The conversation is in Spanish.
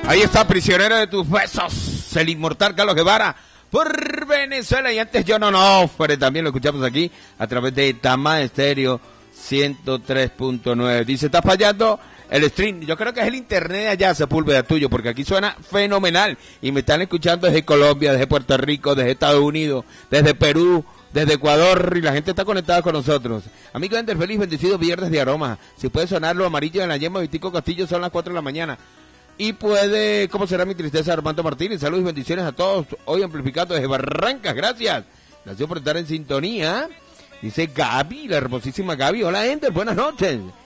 Ahí está, prisionero de tus besos, el inmortal Carlos Guevara, por Venezuela. Y antes John Onofre, también lo escuchamos aquí, a través de Tama Estéreo 103.9. Dice, está fallando el stream. Yo creo que es el internet allá, Sepúlveda, tuyo, porque aquí suena fenomenal. Y me están escuchando desde Colombia, desde Puerto Rico, desde Estados Unidos, desde Perú, desde Ecuador, y la gente está conectada con nosotros. Amigo Ender, feliz, bendecido viernes de aroma. Si puede sonar lo amarillo en la yema, Vitico Castillo, son las 4 de la mañana. Y puede, ¿cómo será mi tristeza? Armando Martínez, saludos y bendiciones a todos. Hoy amplificando desde Barrancas, gracias. Gracias por estar en sintonía. Dice Gaby, la hermosísima Gaby. Hola, Ender, buenas noches.